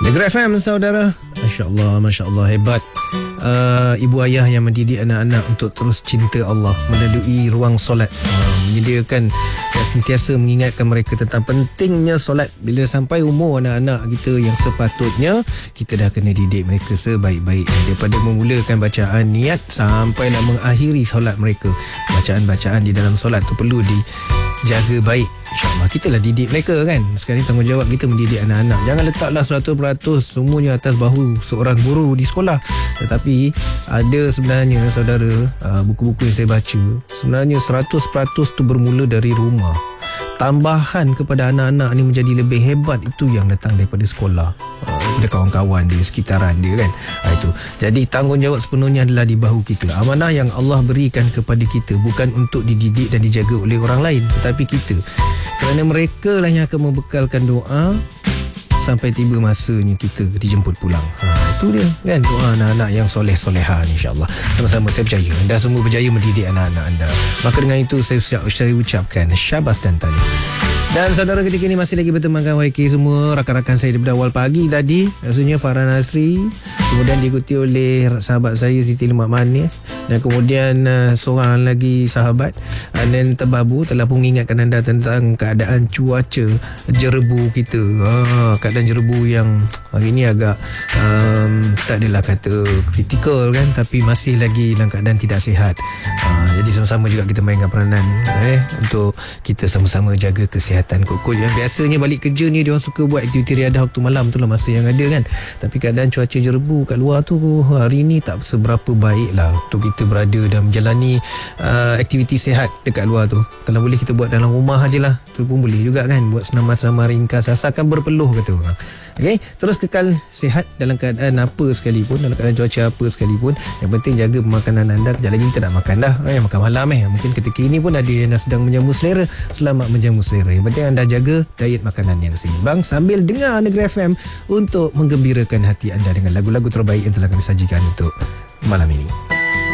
Negeri FM, saudara. Masya Allah, Masya Allah, hebat. Ibu ayah yang mendidik anak-anak untuk terus cinta Allah melalui ruang solat, menyediakan sentiasa mengingatkan mereka tentang pentingnya solat. Bila sampai umur anak-anak kita yang sepatutnya, kita dah kena didik mereka sebaik-baiknya, daripada memulakan bacaan niat sampai nak mengakhiri solat mereka. Bacaan-bacaan di dalam solat tu perlu dijaga baik. InsyaAllah kita lah didik mereka kan. Sekarang ni tanggungjawab kita mendidik anak-anak. Jangan letaklah 100% semuanya atas bahu seorang guru di sekolah. Tetapi ada sebenarnya, saudara, buku-buku yang saya baca, sebenarnya 100% tu bermula dari rumah. Tambahan kepada anak-anak ni menjadi lebih hebat itu yang datang daripada sekolah, daripada kawan-kawan dia, sekitaran dia kan. Itu. Jadi tanggungjawab sepenuhnya adalah di bahu kita. Amanah yang Allah berikan kepada kita bukan untuk dididik dan dijaga oleh orang lain, tetapi kita. Kerana mereka lah yang akan membekalkan doa sampai tiba masanya kita dijemput pulang. Itu dia kan, doa anak-anak yang soleh-solehan, insyaAllah. Sama-sama saya percaya anda semua berjaya mendidik anak-anak anda. Maka dengan itu saya ucapkan syabas dan tahniah. Dan saudara, ketika ini masih lagi bertemankan YK semua, rakan-rakan saya daripada awal pagi tadi. Maksudnya Farah Nasri, kemudian diikuti oleh sahabat saya Siti Lemak Manis, dan kemudian seorang lagi sahabat Anen Tebabu telah pun mengingatkan anda tentang keadaan cuaca jerebu kita. Keadaan jerebu yang hari ini agak tak adalah kata kritikal kan, tapi masih lagi dalam keadaan tidak sihat. Jadi sama-sama juga kita mainkan peranan untuk kita sama-sama jaga kesihatan Koko. Yang biasanya balik kerja ni diorang suka buat aktiviti riadah waktu malam tu lah masa yang ada kan. Tapi keadaan cuaca jerebu kat luar tu hari ni tak seberapa baik lah untuk kita berada dan menjalani aktiviti sihat dekat luar tu. Kalau boleh kita buat dalam rumah je lah, tu pun boleh juga kan, buat senam-senam ringkas asalkan berpeluh kata orang. Okay? Terus kekal sihat dalam keadaan apa sekalipun, dalam keadaan cuaca apa sekalipun. Yang penting jaga pemakanan anda. Sekejap lagi kita nak makan dah, makan malam mungkin ketika ini pun ada yang sedang menjamu selera. Selamat menjamu selera. Yang penting anda jaga diet makanan yang seimbang sambil dengar Negeri FM untuk menggembirakan hati anda dengan lagu-lagu terbaik yang telah kami sajikan untuk malam ini.